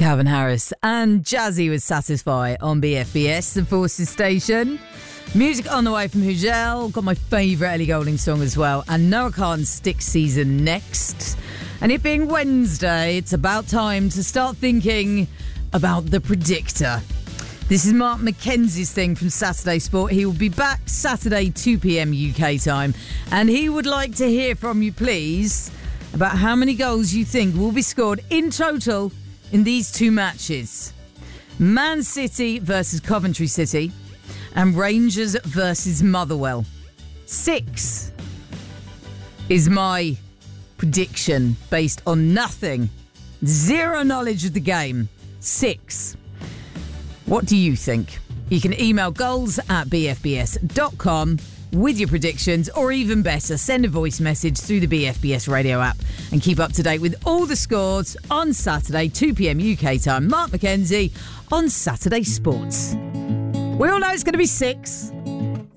Calvin Harris and Jazzy with Satisfy on BFBS, the Forces station. Music on the way from Hugel. Got my favourite Ellie Goulding song as well. And Noah Khan's Stick season next. And it being Wednesday, it's about time to start thinking about the predictor. This is Mark Mackenzie's thing from Saturday Sport. He will be back Saturday 2 p.m. UK time. And he would like to hear from you, please, about how many goals you think will be scored in total in these two matches. Man City versus Coventry City and Rangers versus Motherwell. 6 is my prediction based on nothing. Zero knowledge of the game. 6. What do you think? You can email goals@bfbs.com with your predictions, or even better, send a voice message through the BFBS radio app and keep up to date with all the scores on Saturday, 2 p.m. UK time. Mark Mackenzie on Saturday Sports. We all know it's going to be 6.